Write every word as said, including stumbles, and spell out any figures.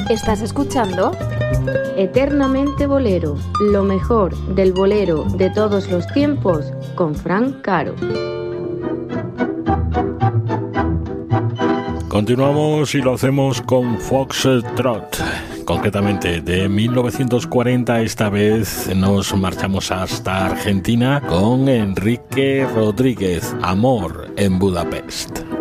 ¿Estás escuchando? Eternamente Bolero, lo mejor del bolero de todos los tiempos con Fran Caro. Continuamos y lo hacemos con Foxtrot, concretamente de mil novecientos cuarenta. Esta vez nos marchamos hasta Argentina con Enrique Rodríguez, Amor en Budapest.